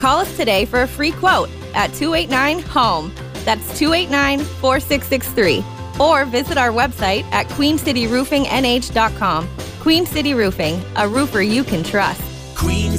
Call us today for a free quote at 289-HOME. That's 289-4663. Or visit our website at queencityroofingnh.com. Queen City Roofing, a roofer you can trust.